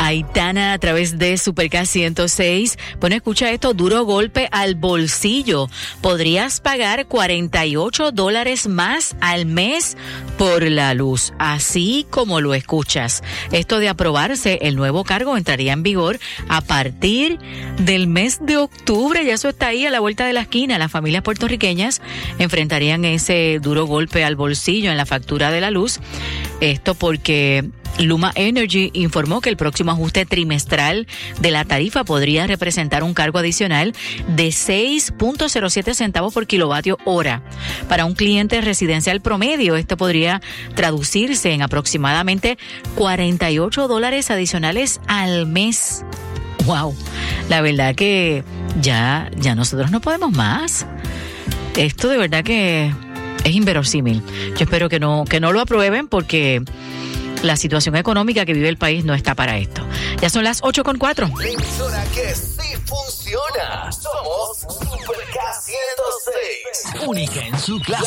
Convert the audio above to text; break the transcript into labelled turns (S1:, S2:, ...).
S1: Aitana a través de Supercast 106. Bueno, escucha esto, duro golpe al bolsillo. Podrías pagar $48 más al mes por la luz, así como lo escuchas. Esto de aprobarse, el nuevo cargo entraría en vigor a partir del mes de octubre. Ya eso está ahí a la vuelta de la esquina. Las familias puertorriqueñas enfrentarían ese duro golpe al bolsillo en la factura de la luz. Esto porque Luma Energy informó que el próximo ajuste trimestral de la tarifa podría representar un cargo adicional de 6.07 centavos por kilovatio hora. Para un cliente residencial promedio, esto podría traducirse en aproximadamente $48 adicionales al mes. ¡Wow! La verdad que ya nosotros no podemos más. Esto de verdad que es inverosímil. Yo espero que no lo aprueben porque la situación económica que vive el país no está para esto. Ya son las 8:04.
S2: La emisora que sí funciona. Somos Supercast 106. Única en su clase.